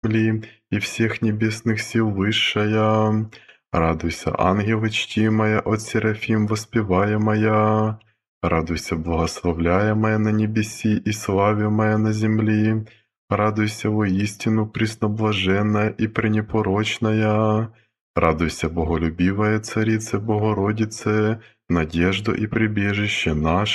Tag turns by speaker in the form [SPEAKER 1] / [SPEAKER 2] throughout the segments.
[SPEAKER 1] земли и всех небесных сил высшая. Радуйся, ангелы чтимая, от серафим воспеваемая. Радуйся, благословляемая на небеси и славимая на земли. Радуйся, воистину пресноблаженная и пренепорочная. Радуйся, боголюбивая Царица Богородице, надежда и прибежище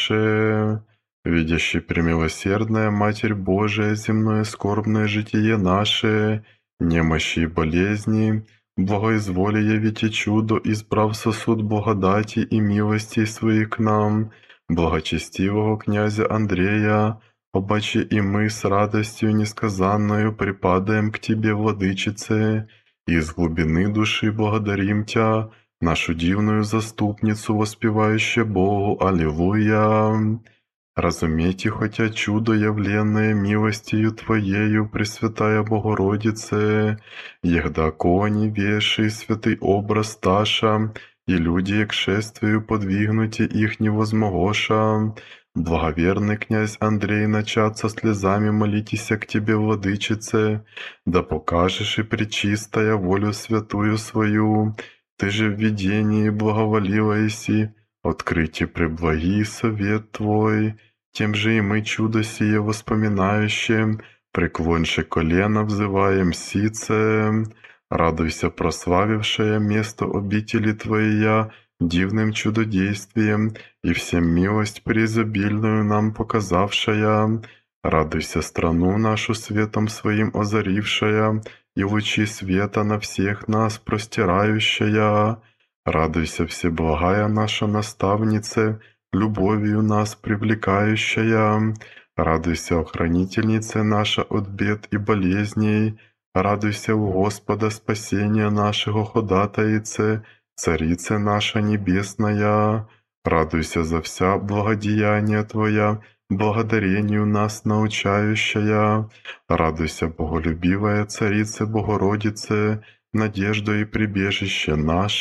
[SPEAKER 1] наше. Видящий премилосердная Матерь Божия, земное скорбное житие наше, немощи и болезни, благоизволи явите чудо, избрав сосуд благодати и милости своих к нам, благочестивого князя Андрея, обаче и мы с радостью несказанною припадаем к Тебе, Владычице, и из глубины души благодарим Тя, нашу дивную заступницу, воспевающую Богу, Аллилуйя. Разумейте, хотя чудо, явленное милостью Твоею, Пресвятая Богородице, егда кони веший святый образ Таша, и люди к шествию подвигнуті их невозмогоша. Благоверный князь Андрей, начат со слезами молитеся к Тебе, Владычице, да покажешь и пречистая волю святую свою, Ты же в видении благоволила еси, открытие преблагий совет Твой, тем же и мы чудо сие воспоминающим, преклоньше колено взываем сице. Радуйся, прославившая место обители Твоя дивным чудодействием и всем милость преизобильную нам показавшая. Радуйся, страну нашу светом своим озарившая и лучи света на всех нас простирающая. Радуйся, всеблагая наша наставница, любовью нас привлекающая. Радуйся, охранительница наша от бед и болезней. Радуйся у Господа спасения нашего ходатайце, Царица наша небесная. Радуйся за вся благодеяния Твоя, благодарению нас научающая. Радуйся, боголюбивая Царица Богородице, надежда и прибежище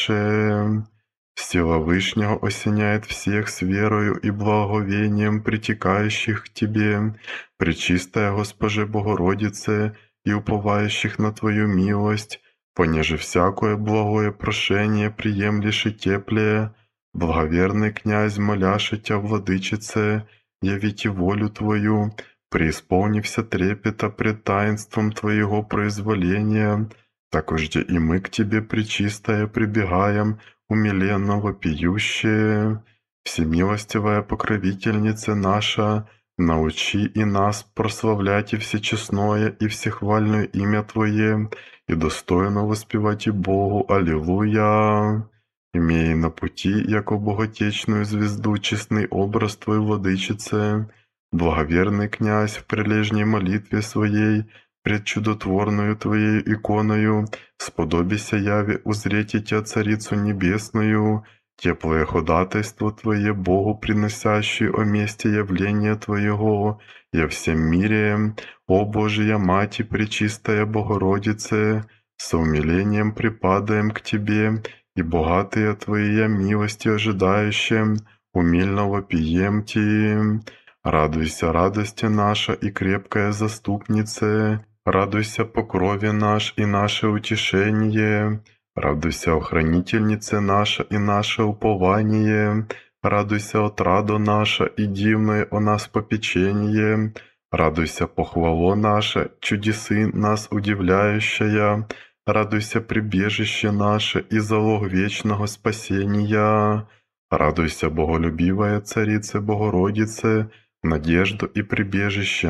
[SPEAKER 1] наше. Сила Вышнего осеняет всех с верою и благовением притекающих к Тебе, Пречистая Госпоже Богородице, и уповающих на Твою милость, понеже всякое благое прошение приемлешь и теплее. Благоверный князь, моляше Тя, Владычице, явите волю Твою, преисполнився трепета пред таинством Твоего произволения. Такожде и мы к Тебе, Пречистая, прибегаем, умиленно вопиющие. Всемилостивая покровительница наша, научи и нас прославлять и всечестное и всехвальное имя Твое, и достойно воспевать и Богу Аллилуйя. Имея на пути, яко боготечную звезду, честный образ Твой, Владычице, благоверный князь в прилежней молитве своей, пред чудотворную Твоей иконою, сподобися яви узреть Тя, Царицу Небесную, теплое ходатайство Твое, Богу приносящее о месте явления Твоего, и всем мире, о Божия Мати, Пречистая Богородице, с умилением припадаем к Тебе, и богатые Твоя милости ожидающим, умильно вопием Ти. Радуйся, радости наша и крепкая заступница, радуйся, покрове наш и наше утешение, радуйся, охранительнице наша и наше упование, радуйся, отрадо наша и дивное о нас попечение, радуйся, похвало наша, чудесы нас удивляющая, радуйся, прибежище наше и залог вечного спасения, радуйся, боголюбивая Царице Богородице, надежду и прибежище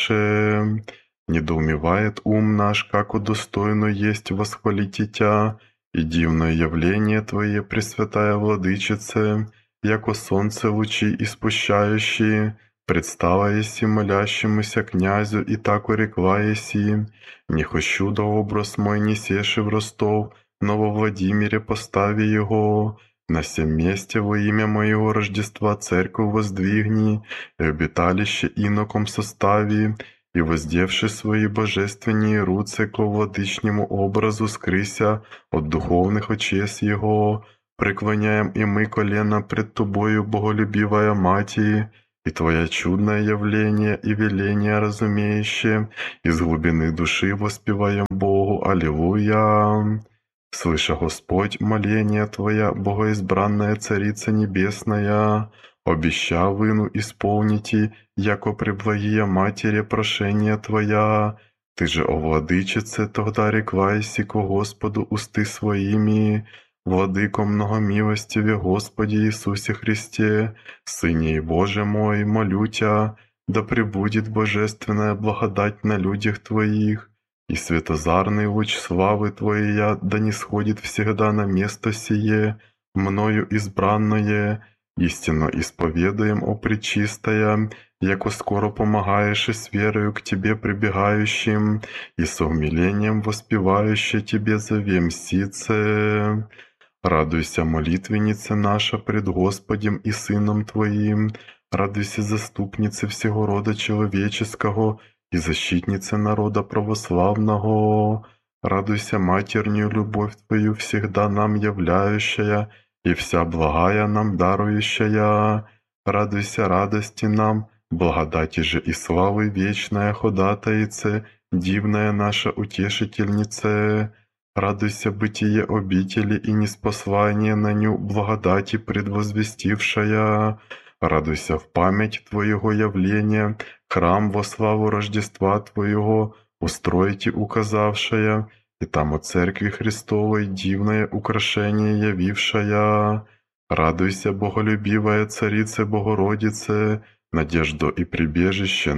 [SPEAKER 1] наше. Недоумевает ум наш, как удостойно есть восхвалить Тя, и дивное явление Твое, Пресвятая Владычице, яко солнце лучи испущающие, предстала еси молящемуся князю, и так урекла еси, не хочу да образ мой несеши в Ростов, но во Владимире постави его, на сем месте во имя моего Рождества церковь воздвигни, и обиталище иноком состави, и воздевши свои божественные руцы к владычнему образу скрыся от духовных очес Его, преклоняем и мы колено пред Тобою, боголюбивая Мати, и Твое чудное явление и веление разумеющее, из глубины души воспеваем Богу, Аллилуйя. Слыша, Господь, моление Твоя, богоизбранная Царица Небесная, обеща выну исполните, яко преблагия Матери прошение Твоя. Ты же, о Владычице, тогда реклайся ко Господу усты своими, Владыко многомилостиве Господи Иисусе Христе, Сыне и Боже мой, молю Тя, да пребудет божественная благодать на людях Твоих, и светозарный луч славы Твоей да не сходит всегда на место сие, мною избранное, истинно исповедуем, о Пречистая, яко скоро помогаешь и с верою к Тебе прибегающим, и с умилением воспевающе Тебе зовем сице. Радуйся, молитвенница наша пред Господем и Сыном Твоим, радуйся, заступнице всего рода человеческого и защитнице народа православного, радуйся, матерню любовь Твою всегда нам являющая и вся благая нам дарующая, радуйся радости нам, благодати же и славы вечная ходатайце, дивная наша утешительнице, радуйся, бытие обители и ниспослание на ню благодати предвозвестившая, радуйся в память Твоего явления, храм во славу Рождества Твоего устроите указавшая, и там о Церкви Христовой дивное украшение явившая. Радуйся, боголюбивая Царице Богородице, надежду и прибежище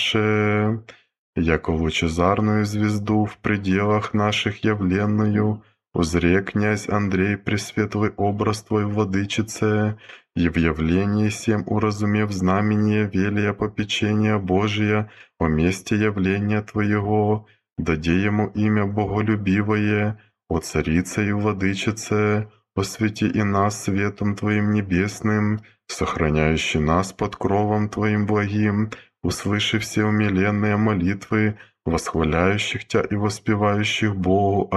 [SPEAKER 1] наше, яко лучезарную звезду в пределах наших явленную, узре князь Андрей пресветлый образ Твой, Владычице, и в явлении сем уразумев знамение велия попечения Божия о месте явления Твоего, даде ему имя Боголюбивое, о Царице и Владычице, освети и нас светом Твоим небесным, сохраняющий нас под кровом Твоим благим, услыши все умиленные молитвы, восхваляющих Тя и воспевающих Богу.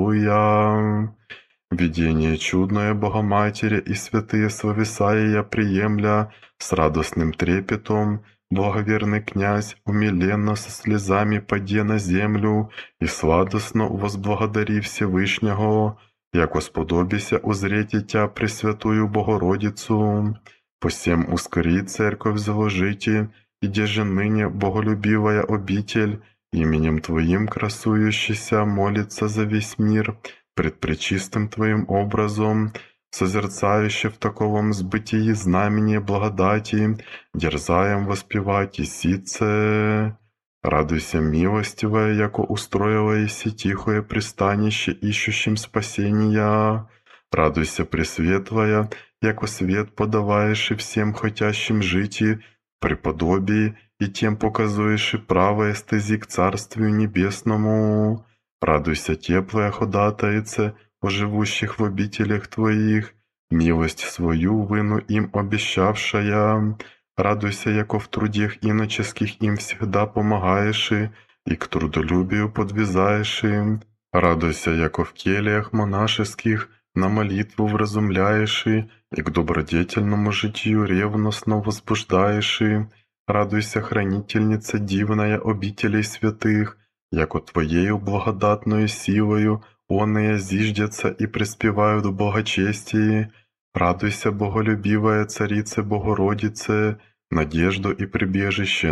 [SPEAKER 1] Аллилуйя! Видение чудное Богоматери и святые словесая я приемля с радостным трепетом, благоверный князь, умиленно со слезами паде на землю и сладостно возблагодари Всевышнего, яко сподобися узреть Тя Пресвятую Богородицу. Посем ускори церковь заложите, где же ныне боголюбивая обитель, именем Твоим красующийся молится за весь мир, пред пречистым Твоим образом, созерцающе в таковом сбытии знамени благодати, дерзаем воспевать и сице. Радуйся, милостивая, яко устроила еси тихое пристанище ищущим спасения. Радуйся, пресветлая, яко свет подаваешь и всем хотящим жить и преподобии, и тем показуешь и правое стези к Царствию Небесному. Радуйся, теплая ходатайце, о живущих в обителях Твоих, милость свою выну им обещавшая. Радуйся, яко в трудах иноческих им всегда помогаешь и к трудолюбию подвязаешь им. Радуйся, яко в кельях монашеских на молитву вразумляешь и к добродетельному житию ревностно возбуждаешь. Радуйся, хранительница дивная обителей святых, яко Твоею благодатною силою оные зиждятся и преспевают в благочестии. Радуйся, боголюбивая Царице Богородице, надежду и прибежище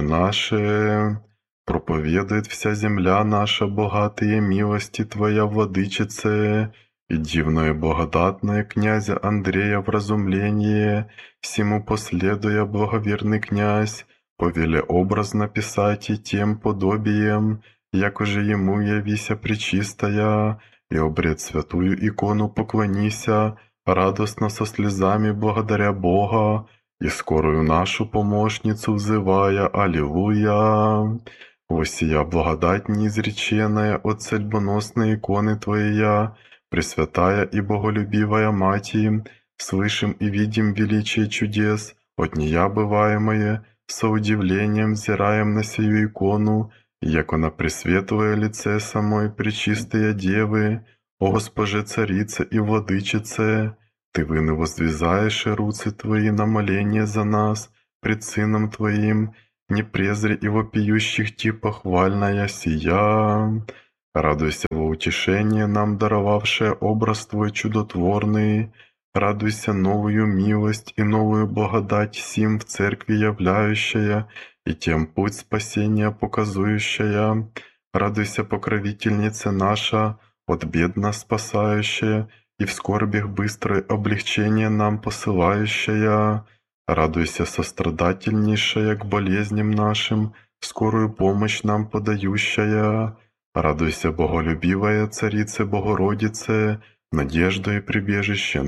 [SPEAKER 1] наше. Проповедует вся земля наша богатые милости Твоя, Владычице, и дивное благодатное князя Андрея вразумление, всему последуя благоверный князь, повеле образно писать и тем подобием, якоже ему явися пречистая, и обред святую икону поклонися, радостно со слезами благодаря Бога, и скорую нашу помощницу взывая. Аллилуйя! Восия благодать неизреченная от цельбоносной иконы Твоя, Пресвятая и Боголюбивая Мати, слышим и видим величие чудес, от нея бываемое, со удивлением взираем на сию икону, яко на пресветлое лице самой Пречистая Девы, о Госпоже Царице и Владычице, Ты выны воздвизаешь руцы Твои на моление за нас, пред Сыном Твоим, не презри и вопиющих Ти похвальная сия. Радуйся во утешение нам даровавшее образ Твой чудотворный, радуйся новую милость и новую благодать сим в церкви являющая, и тем путь спасения показующая. Радуйся, покровительница наша, от бед нас спасающая, и в скорбях быстрое облегчение нам посылающая. Радуйся, сострадательнейшая к болезням нашим, скорую помощь нам подающая. Радуйся, боголюбивая Царице Богородице, надежда и прибежище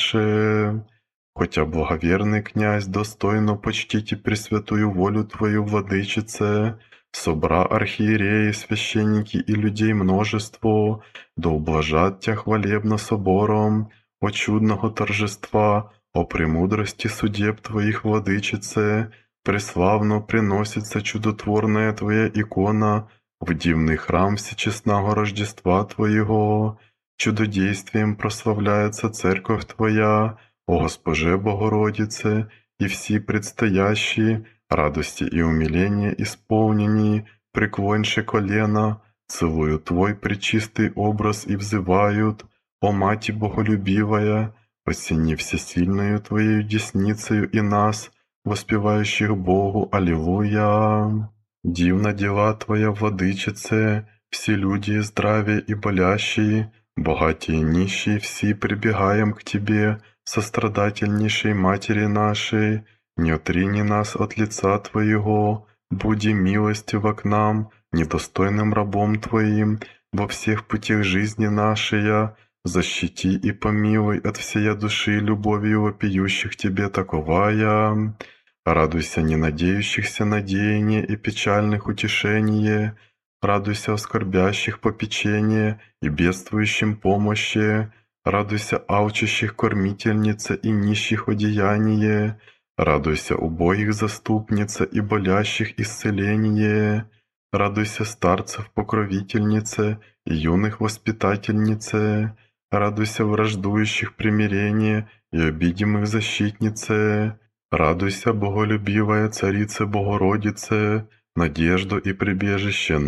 [SPEAKER 1] наше. Хотя благоверный князь достойно почтите пресвятую волю Твою, владычице, собра архиереи, священники и людей множество, да ублажат Тя хвалебно собором, о чудного торжества, о премудрости судеб Твоих, владычице, преславно приносится чудотворная Твоя икона в дивный храм всечестного Рождества Твоего. Чудодействием прославляется Церковь Твоя, о Госпоже Богородице, и все предстоящие радости и умиления исполненные, преклоньше колено, целуют Твой пречистый образ и взывают: «О Мати Боголюбивая, осени всесильною Твоею десницею и нас, воспевающих Богу, Аллилуйя! Дивна дела Твоя, владычице, все люди здравые и болящие, богатые и нищие, все прибегаем к Тебе, сострадательнейшей Матери нашей, не отрини нас от лица Твоего, буди милостива к нам, недостойным рабом Твоим, во всех путях жизни нашей, защити и помилуй от всея души любовью вопиющих Тебе таковая. Радуйся не надеющихся надеяние и печальных утешение, радуйся скорбящих попечение и бедствующим помощи, радуйся алчущих кормительница и нищих одеяние, радуйся убогих заступница и болящих исцеление, радуйся старцев покровительнице и юных воспитательнице, радуйся враждующих примирение и обидимых защитнице, радуйся, боголюбивая Царице Богородице, надежду и прибежище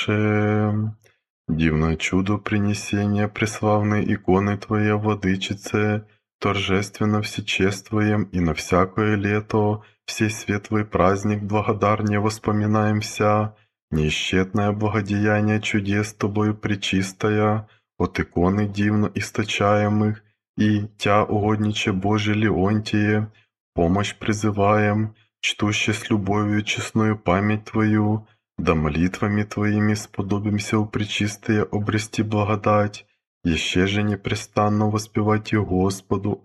[SPEAKER 1] наше. Дивное чудо принесения преславной иконы Твоей, владычице, торжественно всечествуем и на всякое лето, всей светлый праздник благодарнее воспоминаемся, неисчетное благодеяние чудес Тобою пречистая, от иконы дивно источаемых, и Тя, угодниче Божие Леонтие, помощь призываем, чтуще с любовью честную память Твою, да молитвами Твоими сподобимся у пречистые обрести благодать, еще же непрестанно воспевать и Господу,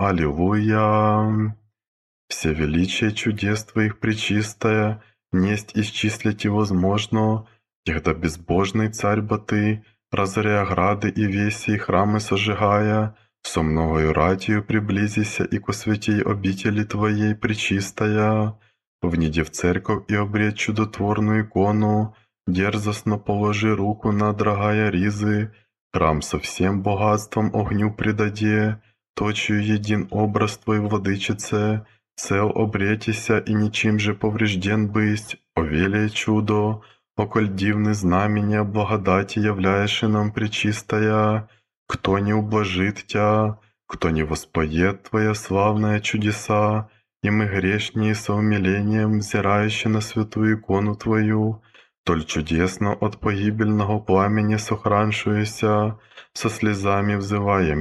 [SPEAKER 1] Аллилуйя. Все величие чудес Твоих пречистая, несть исчислить и возможно, когда безбожный царь Баты, разоряя грады и веси и храмы сожигая, со многою ратию приблизися и ко святей обители Твоей пречистая, вниди в церковь и обреть чудотворную икону, дерзостно положи руку на дорогая ризы, храм со всем богатством огню предаде, точию един образ Твой, владычице, цел обретися и ничем же поврежден бысть, о велие чудо, околь дивны знамения благодати являешь нам пречистая, кто не ублажит Тя, кто не воспоет Твоя славная чудеса, и мы грешние со умилением, взирающие на святую икону Твою, толь чудесно от погибельного пламени сохраншуеся, со слезами взываем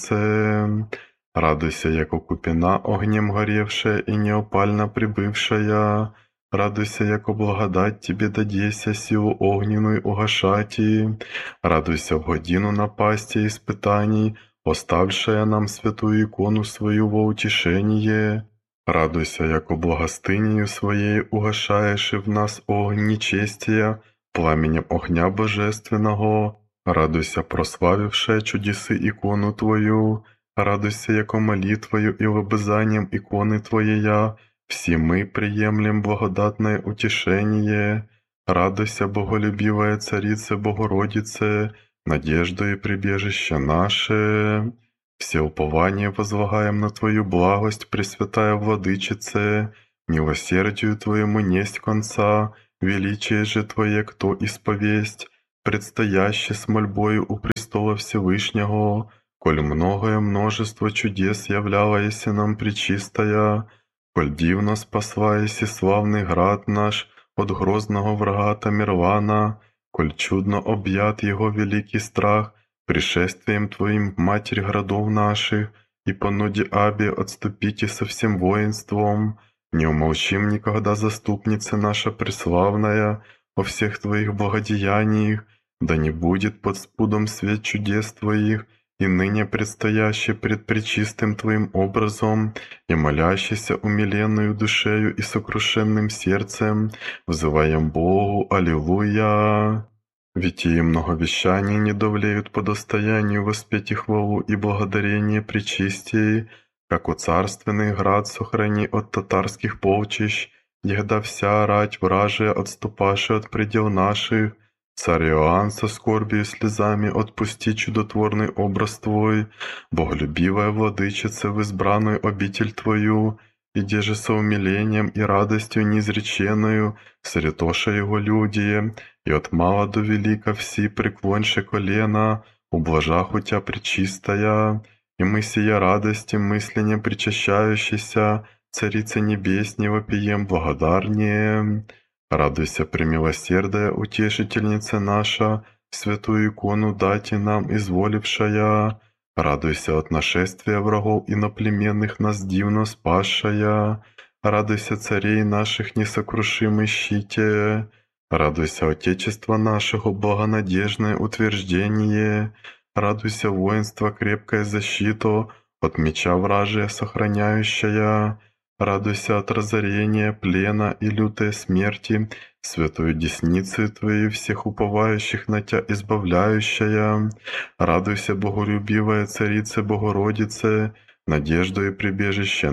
[SPEAKER 1] сице. Радуйся, яко купина огнем горевшая и неопально прибывшая, радуйся, яко благодать Тебе дадеся силу огненную угашати, радуйся в годину напасти и испытаний, оставшая нам святую икону свою во утешение. Радуйся, яко благостынею Своей угашаешь и в нас огонь нечестия, пламенем огня божественного. Радуйся, прославившая чудесы икону Твою. Радуйся, яко молитвою и лобызанием иконы Твоея все мы приемлем благодатное утешение. Радуйся, боголюбивая Царице Богородице, надежда и прибежище наше. Все упование возлагаем на Твою благость, Пресвятая Владычице, Милосердию Твоему несть конца, величие же Твое кто исповесть, предстояще с мольбою у престола Всевышнего, коль многое множество чудес являлоеся нам пречистая, коль дивно спасваеси славный град наш от грозного врага Тамирвана, коль чудно объят его великий страх, пришествием Твоим в матерь городов наших, и понуди Абе отступите со всем воинством, не умолчим никогда, заступница наша преславная, о всех Твоих благодеяниях, да не будет под спудом свет чудес Твоих, и ныне предстоящий пред пречистым Твоим образом, и молящийся умиленную душею и сокрушенным сердцем, взываем Богу, Аллилуйя. Ведь и многовещания не довлеют по достоянию воспеть и хвалу и благодарение пречистей, как у царственный град сохрани от татарских полчищ, егда вся рать вражия отступаши от предел наших, царь Иоанн со скорбью и слезами отпусти чудотворный образ Твой, боголюбивая владычица в избранную обитель Твою, иди же со умилением и радостью неизреченную, сретоша его люди, и от мала до велика все преклоньше колена, ублажах у Тя пречистая, и мы сия радости мысленно причащающейся, Царица Небесней вопием благодарнее. Радуйся, премилосердая утешительница наша, святую икону дайте нам изволившая. Радуйся от нашествия врагов иноплеменных нас дивно спасшая. Радуйся, царей наших несокрушимый щите. Радуйся, Отечества нашего благонадежное утверждение. Радуйся, воинство крепкая защиту, от меча вражия сохраняющая. Радуйся от разорения, плена и лютой смерти, святую десницей Твоей всех уповающих на Тя избавляющая. Радуйся, боголюбивая Царица Богородице, надежду и прибежище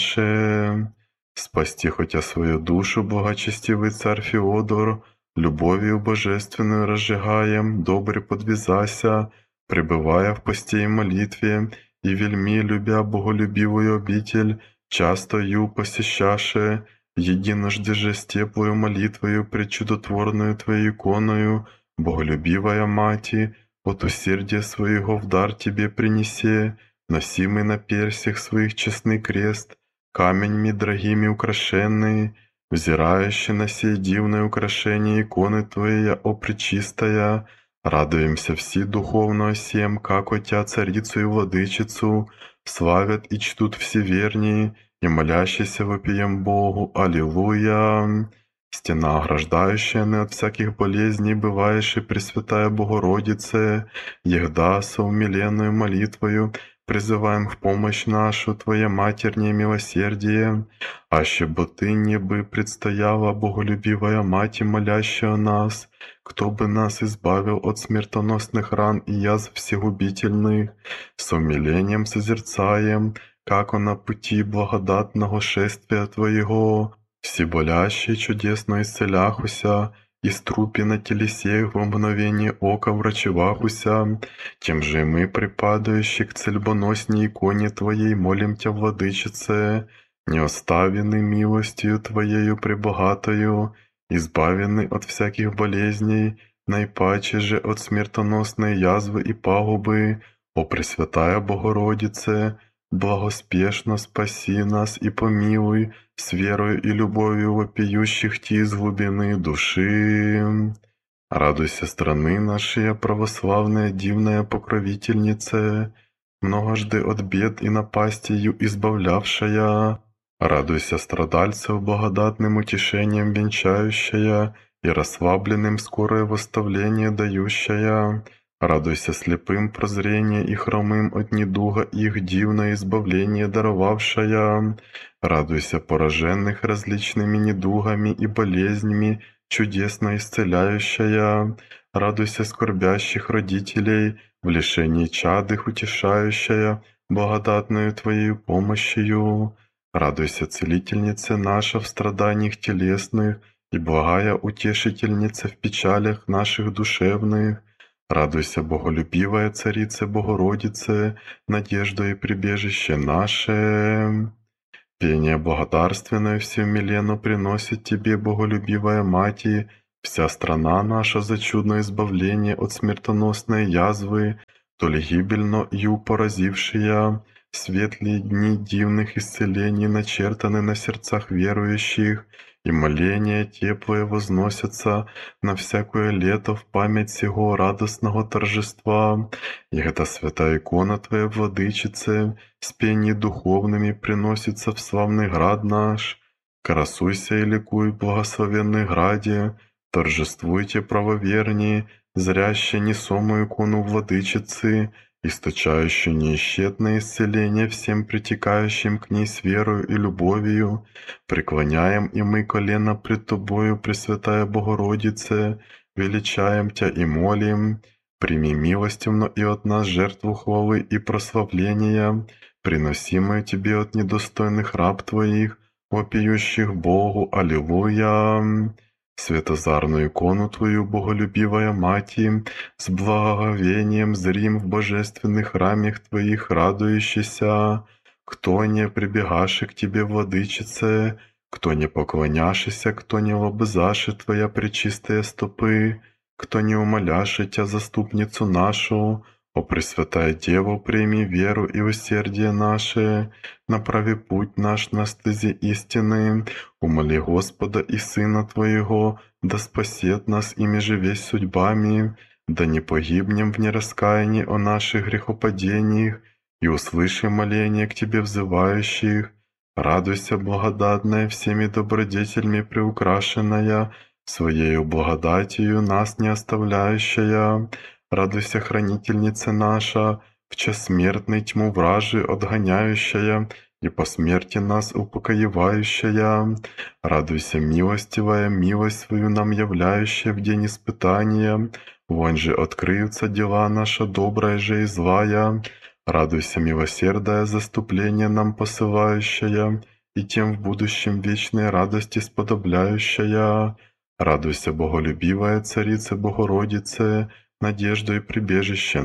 [SPEAKER 1] наше. Спасти хотя свою душу, благочестивый царь Феодор, любовью божественную разжигаем, добре подвязася, пребывая в посте и молитве, и вельми любя боголюбивую обитель, часто ю посещаше, единожды же с теплою молитвою пред чудотворную Твоей иконою, боголюбивая Мати, от усердия своего в дар Тебе принесе, носимый на персях своих честный крест, каменьми дорогими украшенный, взирающий на сей дивное украшение иконы Твоей, о пречистая, радуемся все духовно всем, как Отя Царицу и Владычицу, славят и чтут все верние, и молящиеся вопием Богу, Аллилуйя. Стена, ограждающая от всяких болезней, бываешь и Пресвятая Богородице, егда со умиленную молитвою призываем в помощь нашу Твое матернее милосердие, аще бы Ты не бы предстояла, боголюбивая Мать, молящая нас, кто бы нас избавил от смертоносных ран и язв всегубительных, с умилением созерцаем, как на пути благодатного шествия Твоего, всеболящий чудесно исцеляхуся, и струпи на телесех во мгновение ока врачевахуся, тем же и мы, припадающие к цельбоносней иконе Твоей, молим Тя, Владычице, не оставены милостью Твоею пребогатою, избавены от всяких болезней, наипаче же от смертоносной язвы и пагубы, о Пресвятая Богородице, благоспешно спаси нас и помилуй, с верою и любовью вопиющих Ти из глубины души. Радуйся, страны нашей, православная дивная покровительнице, многожды от бед и напастью избавлявшая. Радуйся, страдальцев благодатным утешением венчающая и расслабленным скорое восставление дающая. Радуйся, слепым прозрение и хромым от недуга их дивное избавление даровавшая. Радуйся, пораженных различными недугами и болезнями, чудесно исцеляющая. Радуйся, скорбящих родителей, в лишении чад их утешающая, благодатную Твоей помощью. Радуйся, целительница наша в страданиях телесных и благая утешительница в печалях наших душевных. Радуйся, боголюбивая Царица Богородице, надежда и прибежище наше. Пение благодарственное всю милену приносит Тебе, боголюбивая Мати, вся страна наша за чудное избавление от смертоносной язвы, то ли гибельною поразившая, светлые дни дивных исцелений начертаны на сердцах верующих, и моления теплые возносятся на всякое лето в память сего радостного торжества. И эта святая икона Твоя, Владычице, с пенией духовными приносится в славный град наш. Красуйся и ликуй, благословенный граде, торжествуйте правовернее, зряще несомую икону Владычицы, источающую неисчетное исцеление всем притекающим к ней с верою и любовью. Преклоняем и мы колено пред Тобою, Пресвятая Богородице, величаем Тя и молим. Прими милостивно и от нас жертву хвалы и прославления, приносимую Тебе от недостойных раб Твоих, вопиющих Богу. Аллилуйя! Светозарную икону Твою, боголюбивая Мати, с благоговением зрим в божественных храмах Твоих радующийся, кто не прибегаши к Тебе, Владычице, кто не поклоняшися, кто не лобзаши Твоя пречистые стопы, кто не умоляши Тя, заступницу нашу, о Пресвятая Дева, прими веру и усердие наше, направи путь наш на стези истины, умоли Господа и Сына Твоего, да спасет нас ими же весь судьбами, да не погибнем в нераскаянии о наших грехопадениях, и услыши моление к Тебе взывающих. Радуйся, благодатная, всеми добродетелями приукрашенная, Своею благодатью нас не оставляющая. Радуйся, хранительница наша, в час смертный тьму вражи отгоняющая и по смерти нас упокоивающая. Радуйся, милостивая, милость свою нам являющая в день испытания. Вон же открыются дела наша добрая же и злая. Радуйся, милосердное заступление нам посылающая, и тем в будущем вечной радости сподобляющая. Радуйся, боголюбивая Царица Богородице, надежду и прибежище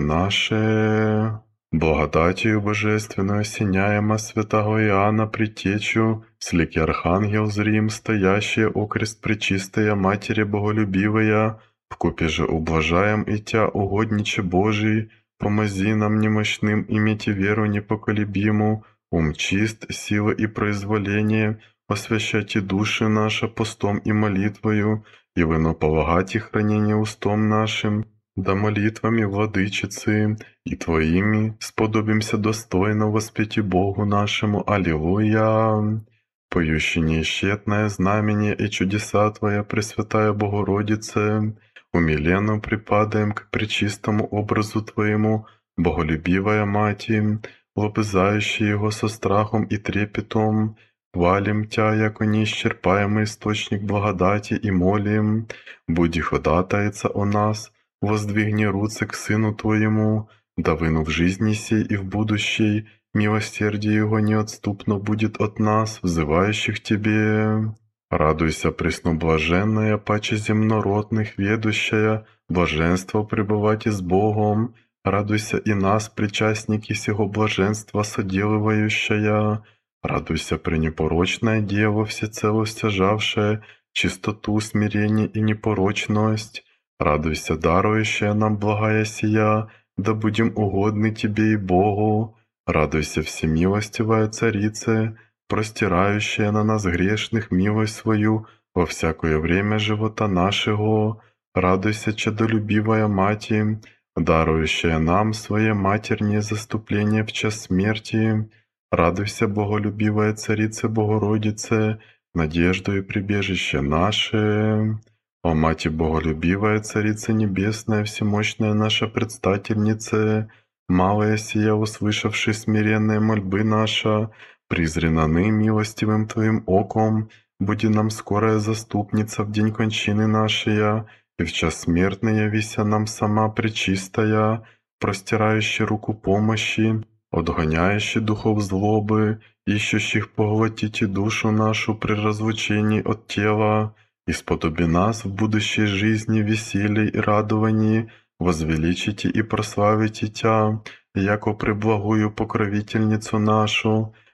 [SPEAKER 1] наше. Благодатью божественную осеняема святого Иоанна Предтечу, слики архангел зрим, стоящие окрест пречистая Матери Боголюбивая, вкупе же ублажаем и Тя, угодниче Божий, помози нам немощным иметь веру непоколебиму, ум чист, сила и произволение, освящайте души наши постом и молитвою, и вино полагать и хранение устом нашим, да молитвами Владычицы и Твоими сподобимся достойно воспети Богу нашему. Аллилуйя! Поющий неисчетное знамение и чудеса Твоя, Пресвятая Богородице, умиленно припадаем к пречистому образу Твоему, боголюбивая Мати, лобызающая Его со страхом и трепетом, хвалим Тя, яко неисчерпаемый источник благодати, и молим, буди ходатайца о нас, воздвигни руцы к Сыну Твоему, да выну в жизни сей и в будущей, милосердие Его неотступно будет от нас, взывающих Тебе. Радуйся, пресноблаженная, паче земнородных, ведущая, блаженство пребывать и с Богом. Радуйся и нас, причастники сего блаженства, соделывающая. Радуйся, пренепорочная Дева, всецело стяжавшая чистоту, смирение и непорочность. Радуйся, дарующая нам благая сия, да будем угодны Тебе и Богу. Радуйся, всемилостивая Царице, простирающая на нас грешных милость свою во всякое время живота нашего. Радуйся, чадолюбивая Мати, дарующая нам свое матернее заступление в час смерти. Радуйся, боголюбивая Царица Богородице, надежду и прибежище наше. О Мати Боголюбивая, Царица Небесная, всемощная наша Предстательница, малая сия, услышавши смиренные мольбы наша, призрена милостивым Твоим оком, буди нам скорая заступница в день кончины нашей, и в час смертный явися нам сама пречистая, простирающая руку помощи, отгоняющий духов злобы, ищущих поглотить и душу нашу при разлучении от тела, и сподоби нас в будущей жизни, веселье и радовании, возвеличите и прославите Тя, яко преблагую покровительницу нашу,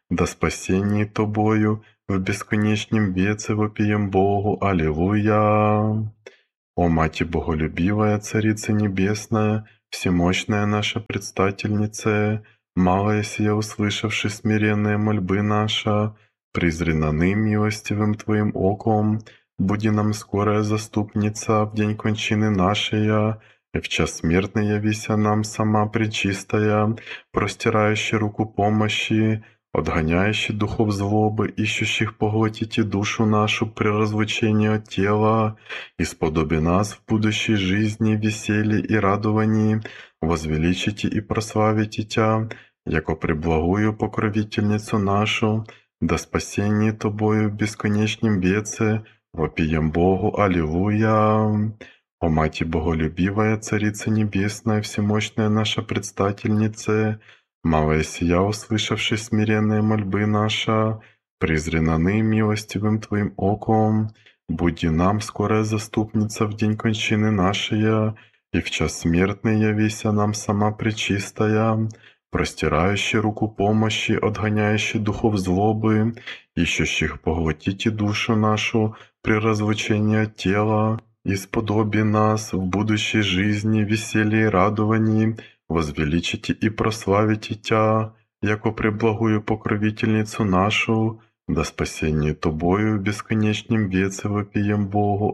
[SPEAKER 1] до спасения Тобою, в бесконечном веце вопием Богу, Аллилуйя. О Мати Боголюбивая, Царица Небесная, всемощная наша Предстательница, малая сия, услышавши смиренные мольбы наша, призри милостивым Твоим оком, буди нам скорая заступница в день кончины нашей, и в час смертный явися нам сама Пречистая, простирающая руку помощи, отгоняющий духов злобы, ищущих поглотить и душу нашу при разлучении от тела, и сподоби нас в будущей жизни, веселье и радовании, возвеличите и прославите Тя, яко преблагую покровительницу нашу, до спасения Тобою в бесконечном веце, вопием Богу, Аллилуйя. О Мати Боголюбивая, Царица Небесная, всемощная наша Предстательница, малая сия, услышавши смиренные мольбы наша, призри милостивым Твоим оком, буди нам скорая заступница в день кончины нашей, и в час смертный явися нам сама Пречистая, простирающая руку помощи, отгоняющий духов злобы, ищущих поглотите душу нашу при разлучении от тела, и сподоби нас в будущей жизни, веселье и радовании, возвеличите и прославите Тя, яко преблагую покровительницу нашу, до спасения Тобою в бесконечном веце вопием Богу.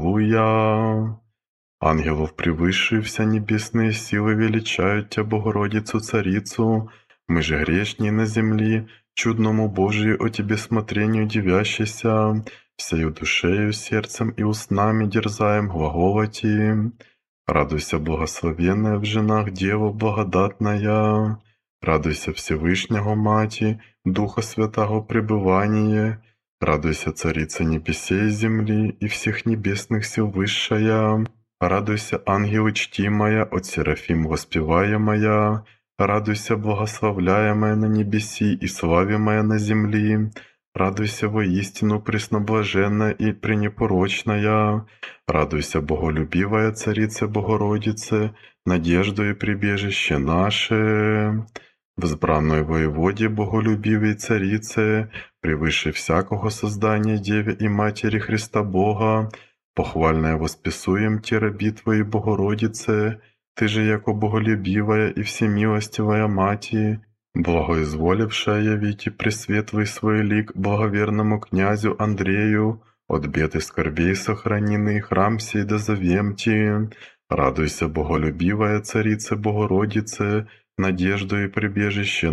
[SPEAKER 1] Аллилуйя! Ангелов превыше вся небесные силы величают Тя, Богородицу, Царицу, мы же грешней на земли, чудному Божию о Тебе смотрению дивящийся, всею душею, сердцем и устнами дерзаем глаголати. Радуйся, благословенная в женах Дева благодатная, радуйся Всевышнего Мати, Духа Святого пребывание, радуйся, Царица небесей и земли и всех небесных сил высшая, радуйся, ангелы чтимая, от Серафим воспеваемая, радуйся, благословляемая на небеси и славимая на земли, радуйся воистину пресноблаженная и пренепорочная, радуйся, боголюбивая Царица Богородице, надежду и прибежище наше. Взбранной воеводе боголюбивой Царице, превыше всякого создания Деве и Матери Христа Бога, похвальное восписуем Те раби Твои, Богородице, Ты же, яко боголюбивая и всемилостивая Мати, благоизволившая явить и пресветлый свой лик благоверному князю Андрею, от бед и скорбей сохраненный храм сей дозовемти. Радуйся, боголюбивая Царица Богородице, надежду и прибежище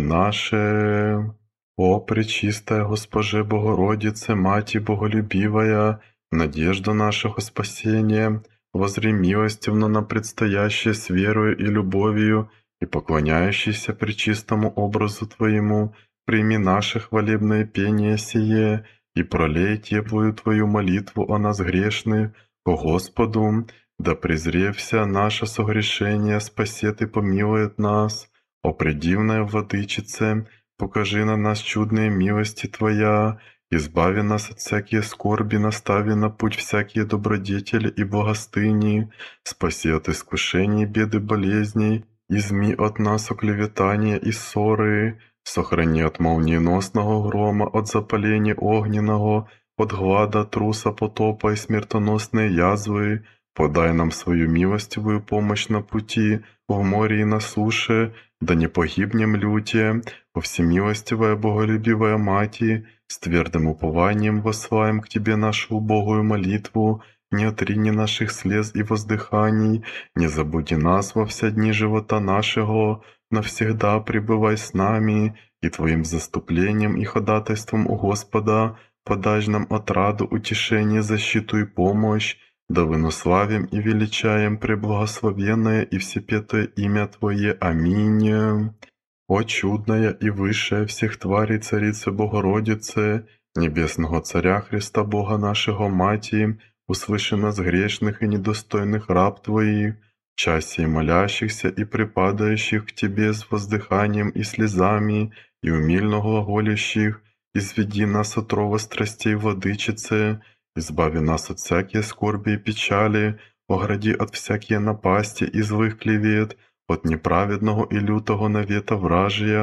[SPEAKER 1] наше. О, пречистая Госпоже Богородице, Мати Боголюбивая, надежда нашего спасения, возри милостивно на предстоящее с верою и любовью, и поклоняющийся пречистому образу Твоему, прими наше хвалебное пение сие, и пролей теплую Твою молитву о нас грешных, ко Господу, да презрев вся наше согрешение, спасет и помилует нас. О предивная Владычице, покажи на нас чудные милости Твоя, избави нас от всякие скорби, настави на путь всякие добродетели и благостыни, спаси от искушений, беды, болезней, изми от нас оклеветания и ссоры, сохрани от молниеносного грома, от запаления огненного, от глада, труса, потопа и смертоносной язвы, подай нам свою милостивую помощь на пути, в море и на суше, да не погибнем люте, о всемилостивая боголюбивая Мати, с твердым упованием вослаем к Тебе нашу убогую молитву, не отрини наших слез и воздыханий, не забуди нас во все дни живота нашего, навсегда пребывай с нами, и Твоим заступлением и ходатайством у Господа подай нам отраду, утешение, защиту и помощь, да вынославим и величаем преблагословенное и всепетое имя Твое. Аминь. О чудная и высшая всех тварей Царица Богородице, Небесного Царя Христа Бога нашего Мати, услыши нас грешных и недостойных раб Твоих, чаще молящихся и припадающих к Тебе с воздыханием и слезами, и умильно глаголящих, изведи нас от рова страстей Владычице, избави нас от всякие скорби и печали, огради от всякие напасти и злых клевет, от неправедного и лютого навета вражия,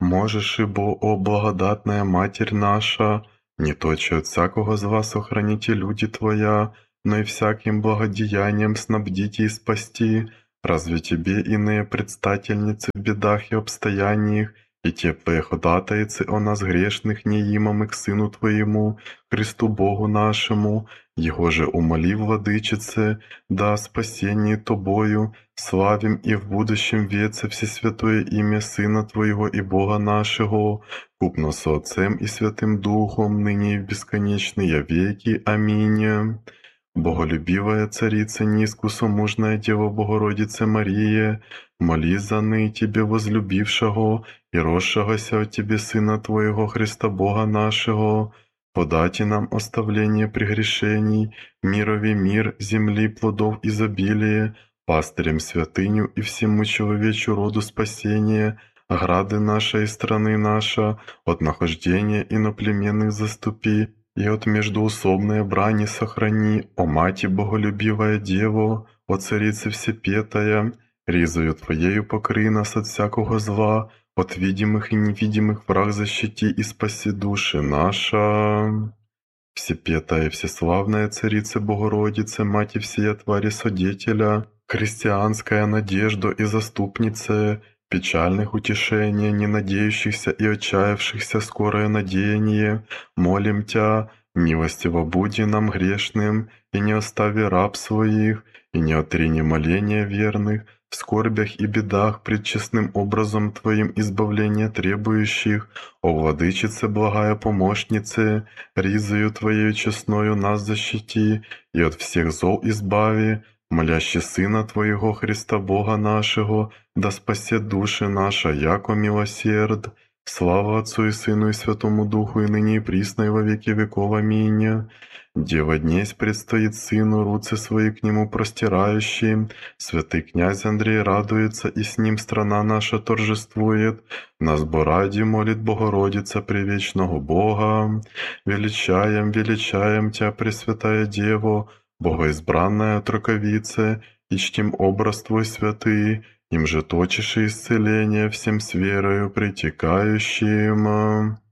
[SPEAKER 1] Можешь, ибо, о благодатная Матерь наша, не точи от всякого зла сохраните люди Твоя, но и всяким благодеянием снабдите и спасти. Разве Тебе иные предстательницы в бедах и обстояниях, и те преходатайцы о нас грешных неимом и к Сыну Твоему, Христу Богу нашему, Его же умоли, Владычице, да о спасении Тобою, славим и в будущем веце Всесвятое имя Сына Твоего и Бога нашего, купно со Отцем и Святым Духом, ныне и в бесконечные веки. Аминь. Боголюбивая Царица, неискусомужная Дева Богородице Мария, молись за ны Тебе возлюбившего и росшегося от Тебе Сына Твоего Христа Бога нашего, подати нам оставление прегрешений, мирови мир, земли плодов изобилие, пастырем святыню и всему человечу роду спасения, ограды нашей страны наша, от нахождения иноплеменных заступи, и от междоусобной брани сохрани, о Мати Боголюбивая Дево, о Царице Всепетая, ризою Твоею покрый нас от всякого зла, от видимых и невидимых враг защити и спаси души наша. Всепетая, всеславная Царица Богородице, Мати всея твари Содетеля, христианская надежда и заступница, печальных утешения, не надеющихся и отчаявшихся скорое надеяние, молим Тя, милостиво буди нам грешным, и не остави раб своих, и не отрини моления верных, в скорбях и бедах пред честным образом Твоим избавления требующих, о Владычице благая помощнице, ризою Твоею честною нас защити, и от всех зол избави, моляще Сына Твоего Христа Бога нашего, да спасет души наша, яко милосерд. Слава Отцу и Сыну и Святому Духу, и ныне и присно, и во веки веков. Аминь. Дева днесь предстоит Сыну, руцы свои к Нему простирающие. Святый князь Андрей радуется, и с ним страна наша торжествует. Нас Боради молит Богородица Превечного Бога. Величаем, величаем Тя, Пресвятая Дево, Богоизбранная Троковице, и чтим образ Твой святый, им же точишь исцеление всем с верою притекающим.